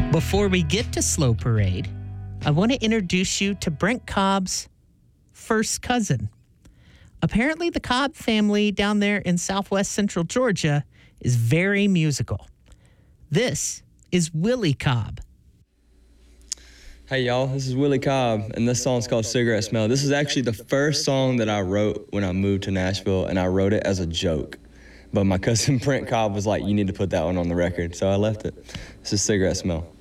Before we get to Slow Parade, I want to introduce you to Brent Cobb's first cousin. Apparently, the Cobb family down there in southwest central Georgia is very musical. This is Willie Cobb. Hey y'all, this is Willie Cobb, and this song's called Cigarette Smell. This is actually the first song that I wrote when I moved to Nashville, and I wrote it as a joke. But my cousin Brent Cobb was like, you need to put that one on the record, so I left it. This is Cigarette Smell.